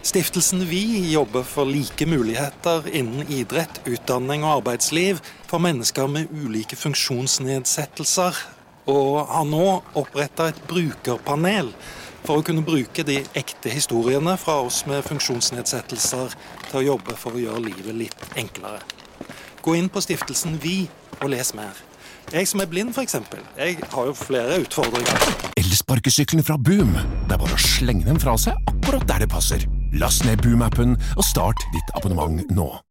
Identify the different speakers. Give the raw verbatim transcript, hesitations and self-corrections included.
Speaker 1: Stiftelsen Vi jobber for like muligheter innen idrett, utdanning og arbeidsliv for mennesker med ulike funksjonsnedsettelser, og har nå opprettet et brukerpanel for å kunne bruke de ekte historiene fra oss med funksjonsnedsettelser til å jobbe for å gjøre livet litt enklere. Gå inn på Stiftelsen Vi og les mer. Jeg som er blind for eksempel, jeg har jo flere utfordringer.
Speaker 2: Elsparkesyklene fra Boom. Det er bare å slenge dem fra seg akkurat der det passer. Last ned Boom-appen og start ditt abonnement nå.